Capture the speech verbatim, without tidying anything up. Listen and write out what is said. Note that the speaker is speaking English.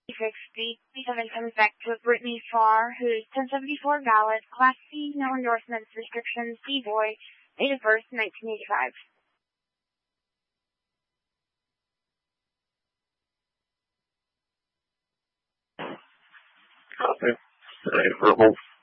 sixty. We have income effective Brittany Farr, who's ten seventy-four valid, Class C, no endorsements, restrictions, D-boy, date of birth nineteen eighty-five. Copy. Hey, verbal.